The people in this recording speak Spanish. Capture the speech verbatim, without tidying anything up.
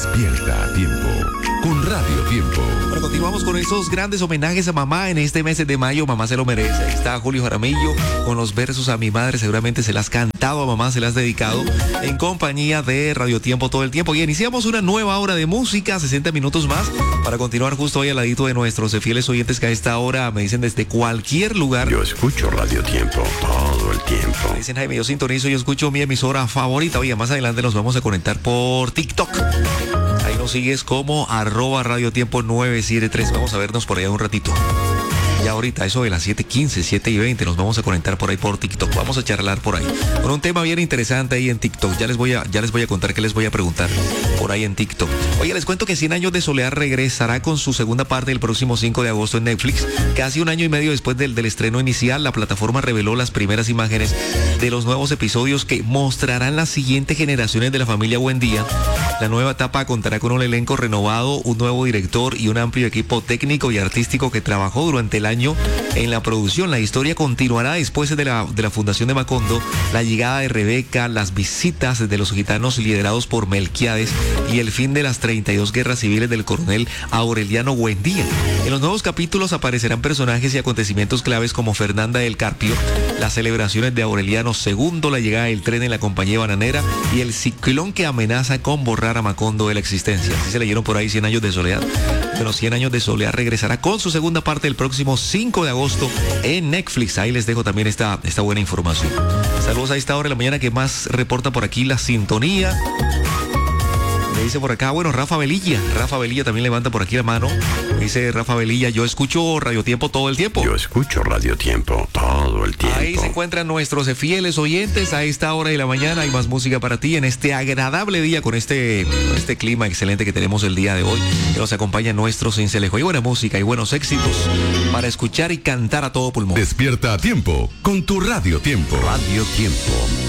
Despierta a tiempo con Radio Tiempo. Bueno, continuamos con estos grandes homenajes a mamá en este mes de mayo. Mamá se lo merece. Ahí está Julio Jaramillo con los versos a mi madre. Seguramente se las has cantado a mamá, se las has dedicado en compañía de Radio Tiempo todo el tiempo. Y iniciamos una nueva hora de música, sesenta minutos más, para continuar justo ahí al ladito de nuestros fieles oyentes que a esta hora me dicen desde cualquier lugar. Yo escucho Radio Tiempo todo el tiempo. Me dicen, Jaime, yo sintonizo, yo escucho mi emisora favorita. Oye, más adelante nos vamos a conectar por TikTok. Ahí nos sigues como arroba Radio Tiempo nueve siete tres. Vamos a vernos por allá un ratito. Ya ahorita, eso de las siete quince, siete y veinte, nos vamos a conectar por ahí por TikTok. Vamos a charlar por ahí con un tema bien interesante ahí en TikTok. Ya les voy a, ya les voy a contar qué les voy a preguntar por ahí en TikTok. Oye, les cuento que cien años de soledad regresará con su segunda parte el próximo cinco de agosto en Netflix. Casi un año y medio después del, del estreno inicial, la plataforma reveló las primeras imágenes de los nuevos episodios que mostrarán las siguientes generaciones de la familia Buendía. La nueva etapa contará con un elenco renovado, un nuevo director y un amplio equipo técnico y artístico que trabajó durante el año en la producción. La historia continuará después de la, de la fundación de Macondo, la llegada de Rebeca, las visitas de los gitanos liderados por Melquiades y el fin de las treinta y dos guerras civiles del coronel Aureliano Buendía. En los nuevos capítulos aparecerán personajes y acontecimientos claves como Fernanda del Carpio, las celebraciones de Aureliano segundo, la llegada del tren en la compañía bananera y el ciclón que amenaza con borrar a Macondo de la existencia. Así se leyeron por ahí cien años de soledad. Pero cien años de soledad regresará con su segunda parte el próximo cinco de agosto en Netflix. Ahí les dejo también esta, esta buena información. Saludos a esta hora de la mañana que más reporta por aquí la sintonía. Me dice por acá, bueno, Rafa Velilla. Rafa Velilla también levanta por aquí la mano. Me dice Rafa Velilla, yo escucho Radio Tiempo todo el tiempo. Yo escucho Radio Tiempo todo el tiempo. Ahí se encuentran nuestros fieles oyentes a esta hora de la mañana. Hay más música para ti en este agradable día con este, con este clima excelente que tenemos el día de hoy, que nos acompaña nuestro cincelejo. Hay buena música y buenos éxitos para escuchar y cantar a todo pulmón. Despierta a tiempo con tu Radio Tiempo. Radio Tiempo.